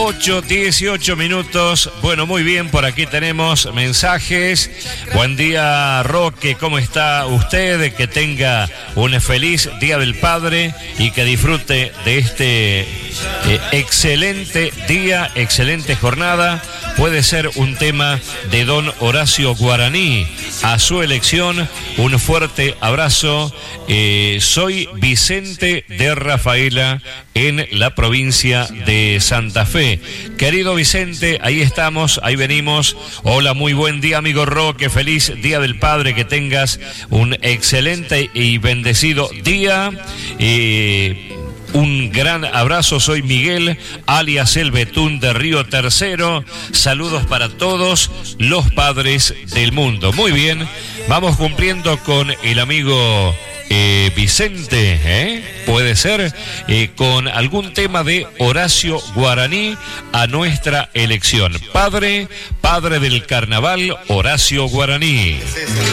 8:18 minutos. Bueno, muy bien, por aquí tenemos mensajes. Buen día, Roque, ¿cómo está usted? Que tenga un feliz Día del Padre y que disfrute de este excelente día, excelente jornada. Puede ser un tema de don Horacio Guaraní. A su elección, un fuerte abrazo. Soy Vicente de Rafaela, en la provincia de Santa Fe. Querido Vicente, ahí estamos, ahí venimos. Hola, muy buen día, amigo Roque. Feliz Día del Padre, que tengas un excelente y bendecido día. Un gran abrazo, soy Miguel, alias El Betún de Río Tercero. Saludos para todos los padres del mundo. Muy bien, vamos cumpliendo con el amigo Vicente, puede ser, con algún tema de Horacio Guaraní a nuestra elección. Padre del carnaval, Horacio Guaraní.